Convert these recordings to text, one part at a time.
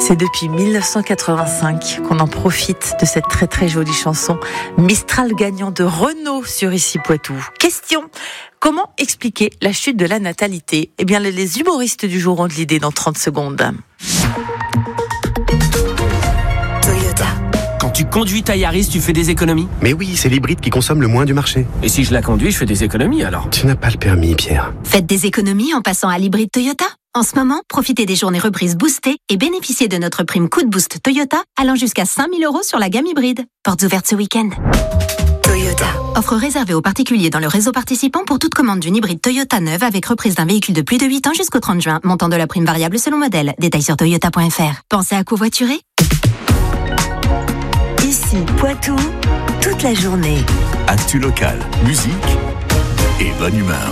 C'est depuis 1985 qu'on en profite de cette très très jolie chanson. Mistral gagnant de Renault sur Ici Poitou. Question: comment expliquer la chute de la natalité? Eh bien, les humoristes du jour ont de l'idée dans 30 secondes. Toyota. Quand tu conduis ta Yaris, tu fais des économies? Mais oui, c'est l'hybride qui consomme le moins du marché. Et si je la conduis, je fais des économies alors? Tu n'as pas le permis, Pierre. Faites des économies en passant à l'hybride Toyota. En ce moment, profitez des journées reprises boostées et bénéficiez de notre prime Coup de Boost Toyota allant jusqu'à 5 000 € sur la gamme hybride. Portes ouvertes ce week-end. Toyota. Offre réservée aux particuliers dans le réseau participant pour toute commande d'une hybride Toyota neuve avec reprise d'un véhicule de plus de 8 ans jusqu'au 30 juin. Montant de la prime variable selon modèle. Détails sur toyota.fr. Pensez à covoiturer? Ici Poitou, toute la journée. Actu locale, musique et bonne humeur.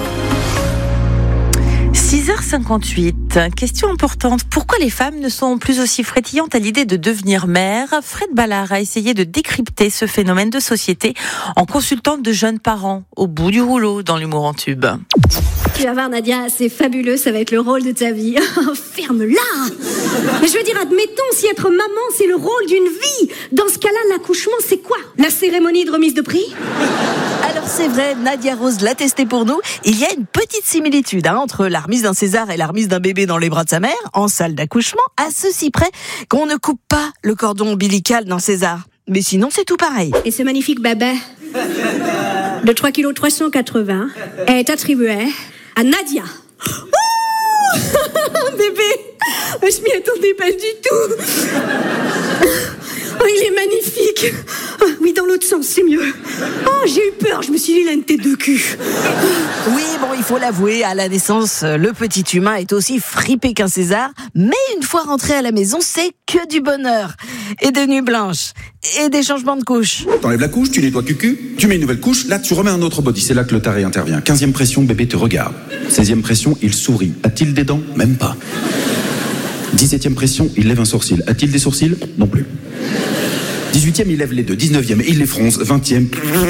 6h58, question importante. Pourquoi les femmes ne sont plus aussi frétillantes à l'idée de devenir mères? Fred Ballard a essayé de décrypter ce phénomène de société en consultant de jeunes parents au bout du rouleau dans l'humour en tube. Tu vas voir, Nadia, c'est fabuleux, ça va être le rôle de ta vie. Ferme-la! Mais je veux dire, admettons, si être maman, c'est le rôle d'une vie, dans ce cas-là, l'accouchement, c'est quoi? La cérémonie de remise de prix? Alors c'est vrai, Nadia Rose l'a testé pour nous. Il y a une petite similitude entre la remise d'un César et la remise d'un bébé dans les bras de sa mère, en salle d'accouchement, à ceci près qu'on ne coupe pas le cordon ombilical dans César. Mais sinon, c'est tout pareil. Et ce magnifique bébé de 3,380 kg est attribué à Nadia. Oh bébé, je m'y attendais pas du tout. Oh, il est magnifique. Oh, oui, dans l'autre sens, c'est mieux. Oh, j'ai eu peur, je me suis dit, il a une tête de cul. Oui, bon, il faut l'avouer, à la naissance, le petit humain est aussi fripé qu'un César, mais une fois rentré à la maison, c'est que du bonheur. Et des nuits blanches, et des changements de couches. T'enlèves la couche, tu nettoies cucu, tu mets une nouvelle couche, là tu remets un autre body, c'est là que le taré intervient. 15e pression, bébé te regarde. 16e pression, il sourit. A-t-il des dents? Même pas. 17e pression, il lève un sourcil. A-t-il des sourcils? Non plus. 18e, il lève les deux. 19e, il les fronce. 20e,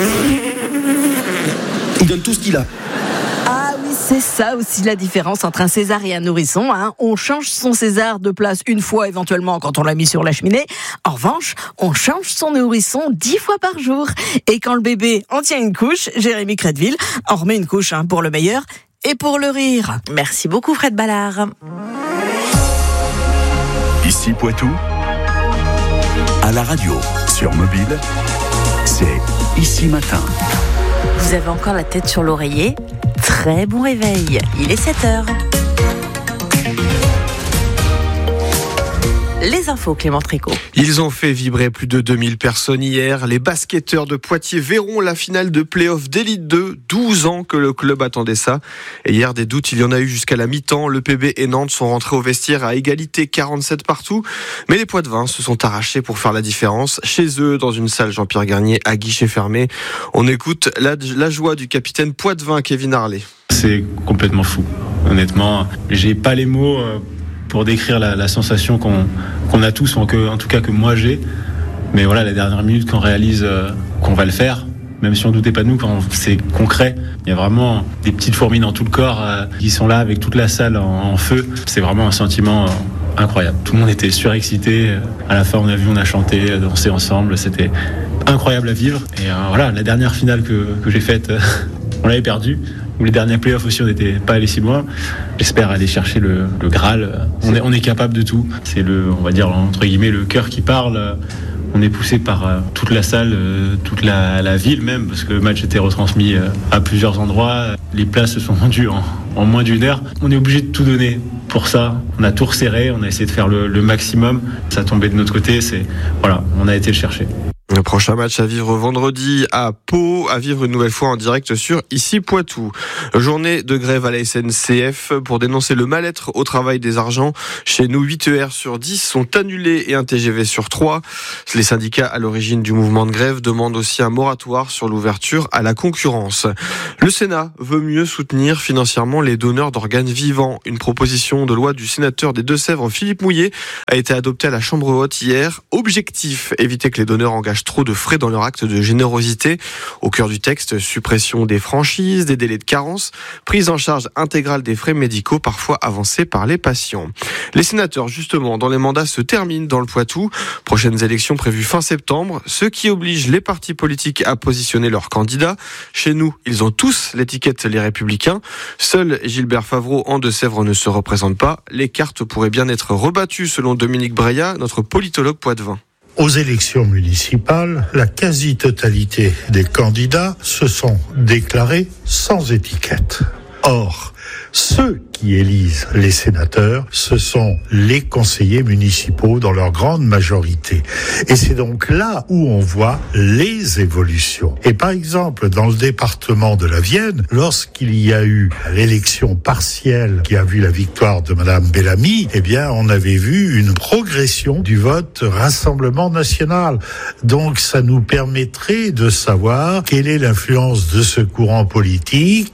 il donne tout ce qu'il a. Ah oui, c'est ça aussi la différence entre un César et un nourrisson. On change son César de place une fois éventuellement quand on l'a mis sur la cheminée. En revanche, on change son nourrisson 10 fois par jour. Et quand le bébé en tient une couche, Jérémy Crédville en remet une couche pour le meilleur et pour le rire. Merci beaucoup Fred Ballard. Ici Poitou, à la radio, sur mobile, c'est Ici Matin. Vous avez encore la tête sur l'oreiller? Très bon réveil, il est 7h. Les infos, Clément Tricot. Ils ont fait vibrer plus de 2000 personnes hier. Les basketteurs de Poitiers verront la finale de play-off d'Élite 2. 12 ans que le club attendait ça. Et hier, des doutes, il y en a eu jusqu'à la mi-temps. Le PB et Nantes sont rentrés au vestiaire à égalité, 47 partout. Mais les Poitevins se sont arrachés pour faire la différence. Chez eux, dans une salle Jean-Pierre Garnier à guichet fermé. On écoute la joie du capitaine Poitevin, Kevin Harley. C'est complètement fou. Honnêtement, j'ai pas les mots pour décrire la sensation qu'on a tous, en tout cas que moi j'ai. Mais voilà, la dernière minute qu'on réalise qu'on va le faire, même si on ne doutait pas de nous, quand c'est concret, il y a vraiment des petites fourmis dans tout le corps qui sont là avec toute la salle en feu. C'est vraiment un sentiment incroyable. Tout le monde était surexcité. À la fin, on a chanté, dansé ensemble. C'était incroyable à vivre. Et voilà, la dernière finale que j'ai faite, on l'avait perdue. Ou les derniers playoffs aussi, on n'était pas allé si loin. J'espère aller chercher le Graal. On est capable de tout. C'est on va dire entre guillemets, le cœur qui parle. On est poussé par toute la salle, toute la ville même, parce que le match était retransmis à plusieurs endroits. Les places se sont vendues en moins d'une heure. On est obligé de tout donner pour ça. On a tout resserré, on a essayé de faire le maximum. Ça tombait de notre côté. Voilà, on a été le chercher. Le prochain match à vivre vendredi à Pau, à vivre une nouvelle fois en direct sur Ici Poitou. Journée de grève à la SNCF pour dénoncer le mal-être au travail des agents. Chez nous, 8 ER sur 10 sont annulés et un TGV sur 3. Les syndicats à l'origine du mouvement de grève demandent aussi un moratoire sur l'ouverture à la concurrence. Le Sénat veut mieux soutenir financièrement les donneurs d'organes vivants. Une proposition de loi du sénateur des Deux-Sèvres, Philippe Mouillet, a été adoptée à la Chambre haute hier. Objectif, éviter que les donneurs engagent engagent trop de frais dans leur acte de générosité. Au cœur du texte, suppression des franchises, des délais de carence, prise en charge intégrale des frais médicaux parfois avancés par les patients. Les sénateurs, justement, dont les mandats se terminent dans le Poitou. Prochaines élections prévues fin septembre, ce qui oblige les partis politiques à positionner leurs candidats. Chez nous, ils ont tous l'étiquette Les Républicains. Seul Gilbert Favreau en Deux-Sèvres ne se représente pas. Les cartes pourraient bien être rebattues selon Dominique Breillat, notre politologue poitevin. Aux élections municipales, la quasi-totalité des candidats se sont déclarés sans étiquette. Or, ceux qui élisent les sénateurs, ce sont les conseillers municipaux dans leur grande majorité. Et c'est donc là où on voit les évolutions. Et par exemple, dans le département de la Vienne, lorsqu'il y a eu l'élection partielle qui a vu la victoire de Madame Bellamy, eh bien, on avait vu une progression du vote Rassemblement national. Donc, ça nous permettrait de savoir quelle est l'influence de ce courant politique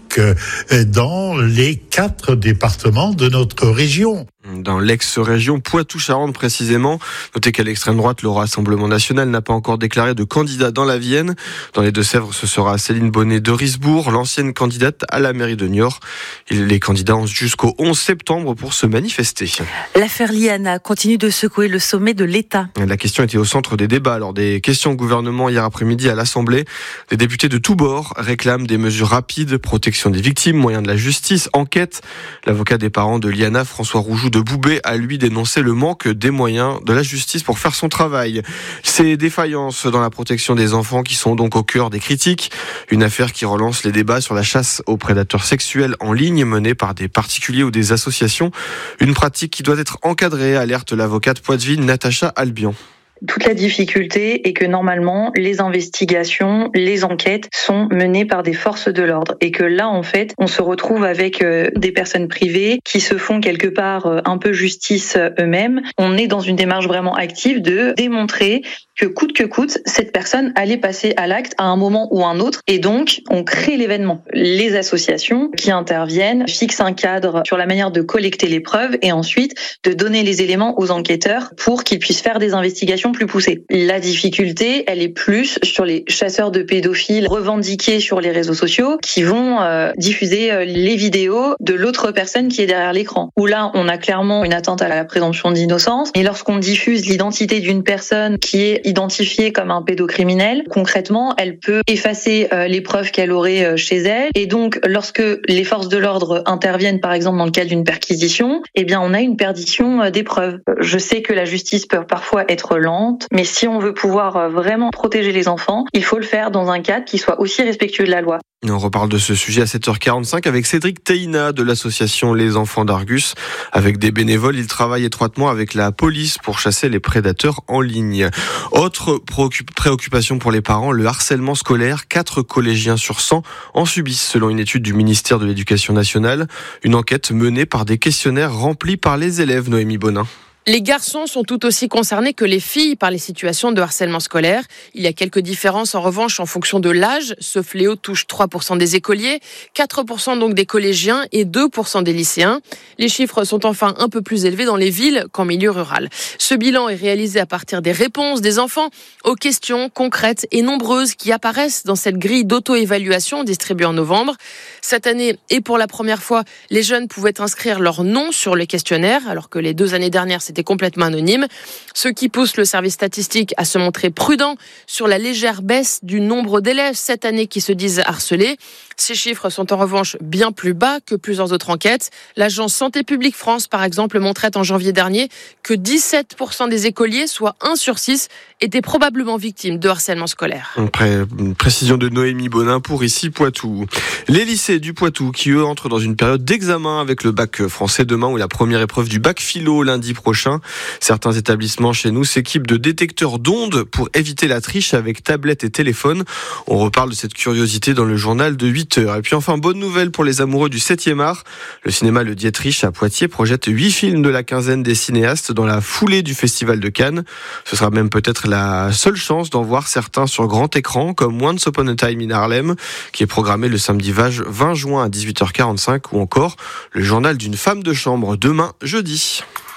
dans les 4 départements de notre région. Dans l'ex-région Poitou-Charentes précisément. Notez qu'à l'extrême droite, le Rassemblement national n'a pas encore déclaré de candidat dans la Vienne. Dans les Deux-Sèvres, ce sera Céline Bonnet de Risbourg, l'ancienne candidate à la mairie de Niort. Les candidats ont jusqu'au 11 septembre pour se manifester. L'affaire Liana continue de secouer le sommet de l'État. La question était au centre des débats lors des questions au gouvernement hier après-midi à l'Assemblée. Les députés de tous bords réclament des mesures rapides, protection des victimes, moyens de la justice, enquête. L'avocat des parents de Liana, François Roujoux de Boubé, a lui dénoncé le manque des moyens de la justice pour faire son travail. Ces défaillances dans la protection des enfants qui sont donc au cœur des critiques. Une affaire qui relance les débats sur la chasse aux prédateurs sexuels en ligne menée par des particuliers ou des associations. Une pratique qui doit être encadrée, alerte l'avocate poitevine Natacha Albion. Toute la difficulté est que normalement, les investigations, les enquêtes sont menées par des forces de l'ordre et que là, en fait, on se retrouve avec des personnes privées qui se font quelque part un peu justice eux-mêmes. On est dans une démarche vraiment active de démontrer que coûte, cette personne allait passer à l'acte à un moment ou un autre. Et donc, on crée l'événement. Les associations qui interviennent fixent un cadre sur la manière de collecter les preuves et ensuite de donner les éléments aux enquêteurs pour qu'ils puissent faire des investigations plus poussées. La difficulté, elle est plus sur les chasseurs de pédophiles revendiqués sur les réseaux sociaux qui vont diffuser les vidéos de l'autre personne qui est derrière l'écran. Où là, on a clairement une atteinte à la présomption d'innocence. Et lorsqu'on diffuse l'identité d'une personne qui est identifiée comme un pédocriminel, concrètement, elle peut effacer les preuves qu'elle aurait chez elle. Et donc, lorsque les forces de l'ordre interviennent, par exemple, dans le cadre d'une perquisition, eh bien, on a une perdition des preuves. Je sais que la justice peut parfois être lente, mais si on veut pouvoir vraiment protéger les enfants, il faut le faire dans un cadre qui soit aussi respectueux de la loi. On reparle de ce sujet à 7h45 avec Cédric Teina de l'association Les Enfants d'Argus. Avec des bénévoles, il travaille étroitement avec la police pour chasser les prédateurs en ligne. Autre préoccupation pour les parents, le harcèlement scolaire. 4 collégiens sur 100 en subissent selon une étude du ministère de l'Éducation nationale. Une enquête menée par des questionnaires remplis par les élèves, Noémie Bonin. Les garçons sont tout aussi concernés que les filles par les situations de harcèlement scolaire. Il y a quelques différences en revanche en fonction de l'âge. Ce fléau touche 3% des écoliers, 4% donc des collégiens et 2% des lycéens. Les chiffres sont enfin un peu plus élevés dans les villes qu'en milieu rural. Ce bilan est réalisé à partir des réponses des enfants aux questions concrètes et nombreuses qui apparaissent dans cette grille d'auto-évaluation distribuée en novembre. Cette année, et pour la première fois, les jeunes pouvaient inscrire leur nom sur le questionnaire, alors que les 2 années dernières, c'était complètement anonyme, ce qui pousse le service statistique à se montrer prudent sur la légère baisse du nombre d'élèves cette année qui se disent harcelés. Ces chiffres sont en revanche bien plus bas que plusieurs autres enquêtes. L'agence Santé publique France, par exemple, montrait en janvier dernier que 17% des écoliers, soit 1 sur 6, étaient probablement victimes de harcèlement scolaire. Précision de Noémie Bonin pour ici Poitou. Les lycées du Poitou qui, eux, entrent dans une période d'examen avec le bac français demain ou la première épreuve du bac philo lundi prochain. Certains établissements chez nous s'équipent de détecteurs d'ondes pour éviter la triche avec tablette et téléphone. On reparle de cette curiosité dans le journal de 8h. Et puis enfin, bonne nouvelle pour les amoureux du 7e art. Le cinéma Le Dietrich à Poitiers projette 8 films de la quinzaine des cinéastes dans la foulée du Festival de Cannes. Ce sera même peut-être la seule chance d'en voir certains sur grand écran, comme Once Upon a Time in Harlem, qui est programmé le samedi 20 juin à 18h45, ou encore Le journal d'une femme de chambre demain, jeudi.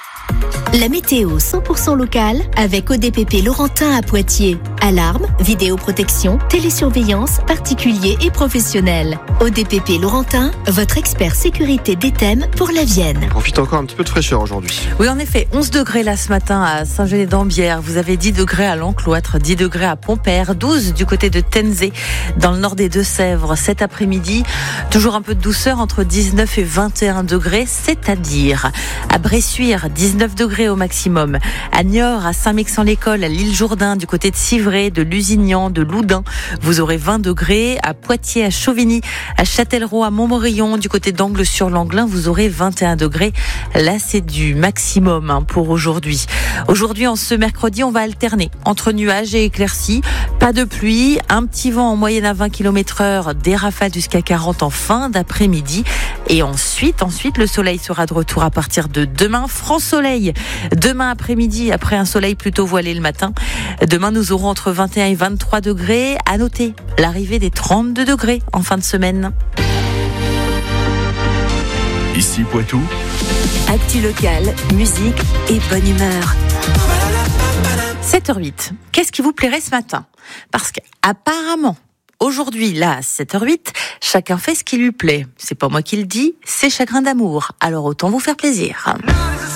La météo 100% locale avec ODPP Laurentin à Poitiers. Alarme, vidéoprotection, télésurveillance, particuliers et professionnels. ODPP Laurentin, votre expert sécurité d'Éthème pour la Vienne. On profite encore un petit peu de fraîcheur aujourd'hui. Oui, en effet, 11 degrés là ce matin à Saint-Genès-d'Ambière. Vous avez 10 degrés à l'Encloître, 10 degrés à Pompère, 12 du côté de Tenzé, dans le nord des Deux-Sèvres. Cet après-midi, toujours un peu de douceur entre 19 et 21 degrés, c'est-à-dire à Bressuire, 19 degrés au maximum. À Niort, à Saint-Mexan-l'École, à l'île Jourdain, du côté de Civray, de Lusignan, de Loudun, vous aurez 20 degrés. À Poitiers, à Chauvigny, à Châtellerault, à Montmorillon, du côté d'Angles-sur-Langlin, vous aurez 21 degrés. Là, c'est du maximum pour aujourd'hui. Aujourd'hui, en ce mercredi, on va alterner entre nuages et éclaircies. Pas de pluie, un petit vent en moyenne à 20 km/h, des rafales jusqu'à 40 en fin d'après-midi. Et ensuite, le soleil sera de retour à partir de demain. Franc soleil, demain après-midi, après un soleil plutôt voilé le matin. Demain, nous aurons entre 21 et 23 degrés. À noter l'arrivée des 32 degrés en fin de semaine. Ici Poitou. Actu locale, musique et bonne humeur. 7h08. Qu'est-ce qui vous plairait ce matin? Parce qu'apparemment, aujourd'hui, là, à 7h08, chacun fait ce qui lui plaît. C'est pas moi qui le dis, c'est Chagrin d'amour. Alors autant vous faire plaisir.